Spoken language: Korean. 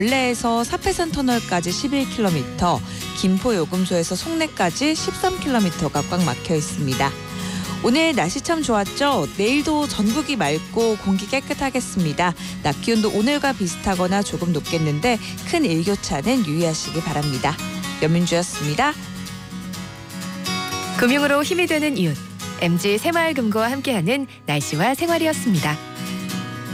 원래에서 사패산 터널까지 11km, 김포 요금소에서 송내까지 13km가 꽉 막혀 있습니다. 오늘 날씨 참 좋았죠? 내일도 전국이 맑고 공기 깨끗하겠습니다. 낮 기온도 오늘과 비슷하거나 조금 높겠는데 큰 일교차는 유의하시기 바랍니다. 연민주였습니다. 금융으로 힘이 되는 이웃, MG 새마을금고와 함께하는 날씨와 생활이었습니다.